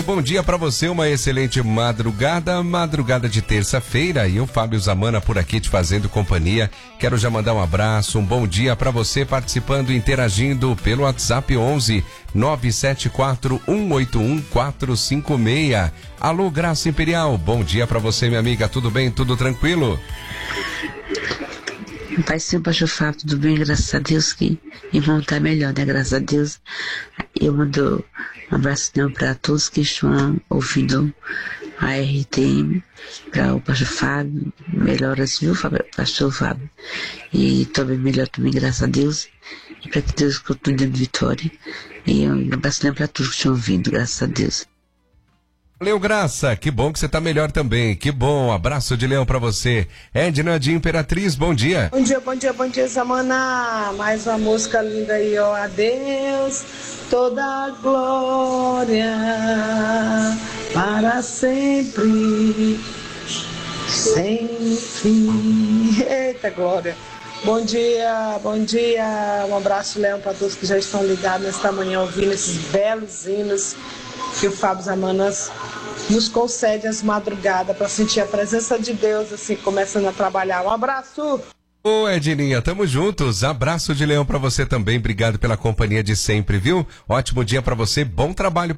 bom dia pra você, uma excelente madrugada de terça-feira, e o Fábio Zamana por aqui te fazendo companhia. Quero já mandar um abraço, um bom dia pra você participando, interagindo pelo WhatsApp 11 974 181 456. Alô, Graça Imperial, bom dia pra você, minha amiga, tudo bem, tudo tranquilo? Pai sempre achou Fábio, tudo bem, graças a Deus, que e vão estar melhor, né, graças a Deus. Eu mando um abraço para todos que estão ouvindo a RTM, para o pastor Fábio, melhoras, viu, pastor Fábio? E também melhor também, graças a Deus, e para que Deus continue dando vitória. E um abraço para todos que estão ouvindo, graças a Deus. Valeu, Graça, que bom que você tá melhor também, que bom, abraço de leão pra você. Edna de Imperatriz, bom dia. Bom dia, Zamana, mais uma música linda aí, ó, a Deus toda a glória, para sempre, sem fim. Eita, glória. Bom dia, um abraço, Leão, para todos que já estão ligados nesta manhã, ouvindo esses belos hinos que o Fábio Zamanas nos concede às madrugadas para sentir a presença de Deus, assim, começando a trabalhar. Um abraço! Ô, Edninha, tamo juntos, abraço de leão pra você também, obrigado pela companhia de sempre, viu? Ótimo dia pra você, bom trabalho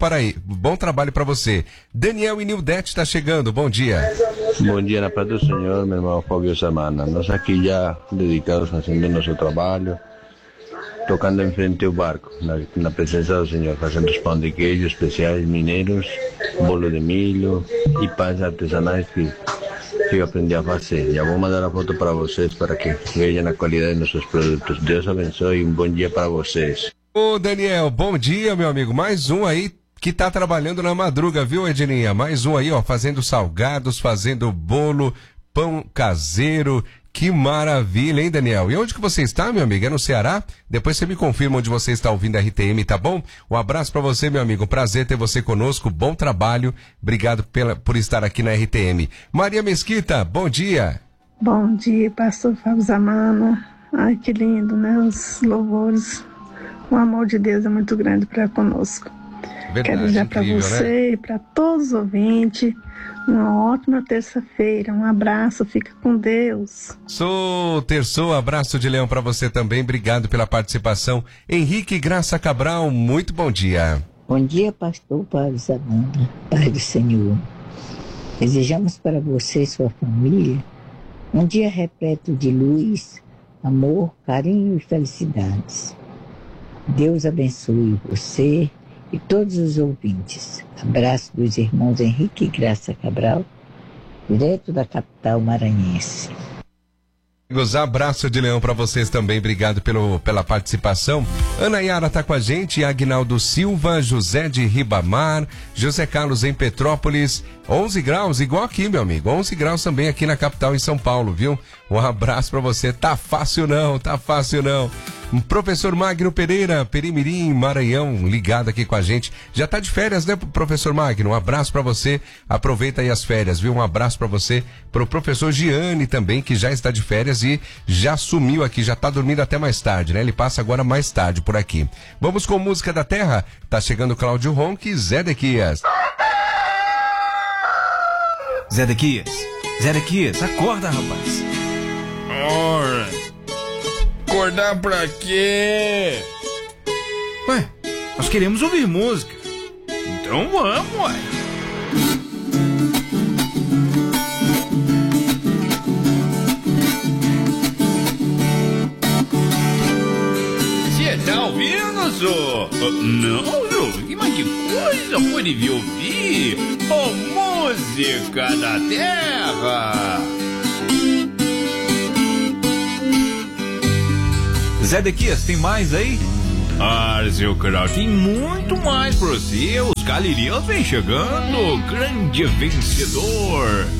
pra você. Daniel e Nildete tá chegando, bom dia. Bom dia na paz do Senhor, meu irmão Fábio Zamana. Nós aqui já dedicados a fazer nosso trabalho, tocando em frente ao barco, na presença do Senhor, fazendo os pão de queijo especiais mineiros, bolo de milho e pães artesanais que eu aprendi a fazer. Já vou mandar a foto para vocês para que vejam a qualidade dos nossos produtos. Deus abençoe e um bom dia para vocês. Ô, Daniel, bom dia, meu amigo. Mais um aí que tá trabalhando na madruga, viu, Edninha? Mais um aí, ó, fazendo salgados, fazendo bolo, pão caseiro. Que maravilha, hein, Daniel? E onde que você está, meu amigo? É no Ceará? Depois você me confirma onde você está ouvindo a RTM, tá bom? Um abraço pra você, meu amigo. Prazer ter você conosco. Bom trabalho. Obrigado por estar aqui na RTM. Maria Mesquita, bom dia. Bom dia, pastor Fábio Zamana. Ai, que lindo, né? Os louvores. O amor de Deus é muito grande para conosco. Verdade, quero dizer para você, né? E para todos os ouvintes, uma ótima terça-feira, um abraço, fica com Deus. Terçou, abraço de leão para você também, obrigado pela participação. Henrique Graça Cabral, muito bom dia. Bom dia, pastor Fábio Zamana, Pai do Senhor. Desejamos para você e sua família um dia repleto de luz, amor, carinho e felicidades. Deus abençoe você e todos os ouvintes. Abraço dos irmãos Henrique Graça Cabral, direto da capital maranhense. Abraço de leão para vocês também, obrigado pela participação. Ana Yara tá com a gente, Agnaldo Silva, José de Ribamar, José Carlos em Petrópolis, 11 graus, igual aqui, meu amigo, 11 graus também aqui na capital em São Paulo, viu? Um abraço para você, tá fácil não. Professor Magno Pereira, Perimirim, Maranhão, ligado aqui com a gente. Já tá de férias, né, professor Magno? Um abraço pra você, aproveita aí as férias, viu? Um abraço pra você, pro professor Gianni também, que já está de férias e já sumiu aqui, já tá dormindo até mais tarde, né? Ele passa agora mais tarde por aqui. Vamos com música da terra? Tá chegando Cláudio Ronque e Zé Dequias. Zé Dequias, acorda, rapaz. Ora, acordar pra quê? Ué, nós queremos ouvir música. Então vamos, ué. Você tá ouvindo, só? Não, mas que coisa pode vir ouvir? Música da terra. Zé Dequias, tem mais aí? Seu Carol, tem muito mais pra você. Os Galileuas vem chegando, grande vencedor.